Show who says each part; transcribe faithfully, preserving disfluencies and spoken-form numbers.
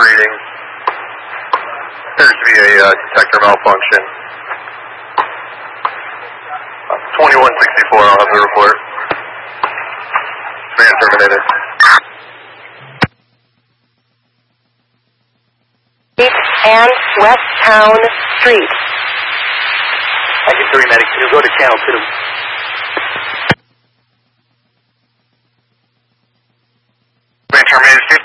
Speaker 1: reading. Appears to be a uh, detector malfunction. twenty-one sixty-four, I'll have the report. Command terminated.
Speaker 2: And West Town Street.
Speaker 3: Active three medic two, go to channel two.
Speaker 1: Command terminated.